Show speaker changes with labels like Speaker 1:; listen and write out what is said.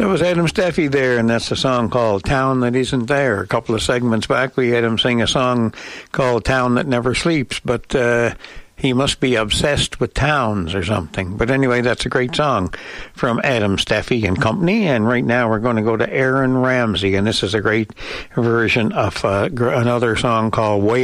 Speaker 1: That was Adam Steffi there, and that's a song called Town That Isn't There. A couple of segments back, we had him sing a song called Town That Never Sleeps, but he must be obsessed with towns or something. But anyway, that's a great song from Adam Steffi and Company. And right now we're going to go to Aaron Ramsey, and this is a great version of another song called Way